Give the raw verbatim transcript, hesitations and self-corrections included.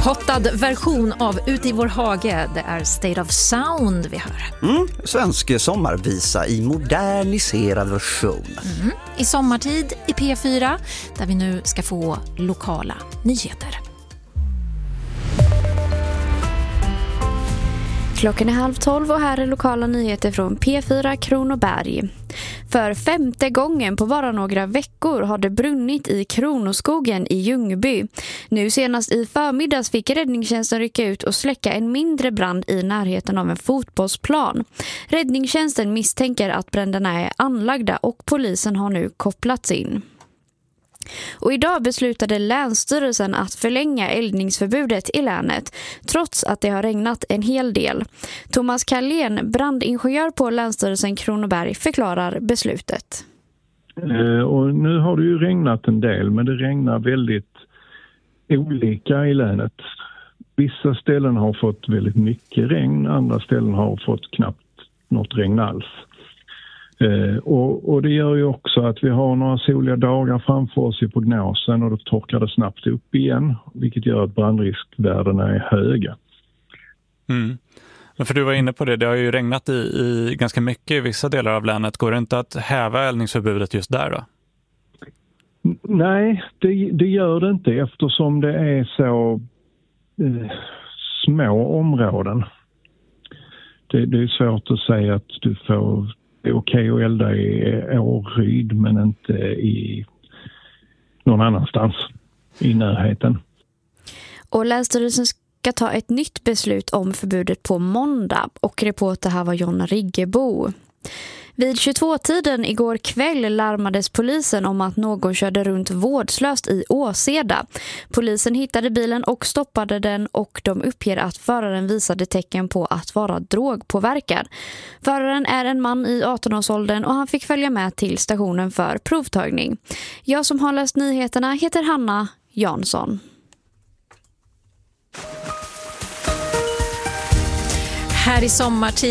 förkortad version av Ut i vår hage. Det är State of Sound vi hör. Mm, svensk sommarvisa i moderniserad version. Mm, i sommartid i P fyra, där vi nu ska få lokala nyheter. Klockan är halv tolv och här är lokala nyheter från P fyra Kronoberg. För femte gången på bara några veckor har det brunnit i Kronoskogen i Ljungby. Nu senast i förmiddags fick räddningstjänsten rycka ut och släcka en mindre brand i närheten av en fotbollsplan. Räddningstjänsten misstänker att bränderna är anlagda och polisen har nu kopplats in. Och idag beslutade Länsstyrelsen att förlänga eldningsförbudet i länet, trots att det har regnat en hel del. Thomas Kallén, brandingenjör på Länsstyrelsen Kronoberg, förklarar beslutet. Eh, och nu har det ju regnat en del, men det regnar väldigt olika i länet. Vissa ställen har fått väldigt mycket regn, andra ställen har fått knappt något regn alls. Eh, och, och det gör ju också att vi har några soliga dagar framför oss i prognosen och då torkar det snabbt upp igen, vilket gör att brandriskvärdena är höga. Mm. Men för du var inne på det, det har ju regnat i, i ganska mycket i vissa delar av länet. Går det inte att häva eldningsförbudet just där då? N- nej, det, det gör det inte eftersom det är så eh, små områden. Det, det är svårt att säga att du får... Det är okej att elda i Åryd men inte i någon annanstans i närheten. Och Länsstyrelsen ska ta ett nytt beslut om förbudet på måndag, och reporter här var Jonna Riggebo. Vid tjugotvå-tiden igår kväll larmades polisen om att någon körde runt vårdslöst i Åseda. Polisen hittade bilen och stoppade den, och de uppger att föraren visade tecken på att vara drogpåverkad. Föraren är en man i arton-årsåldern och han fick följa med till stationen för provtagning. Jag som har läst nyheterna heter Hanna Jansson. Här i sommartid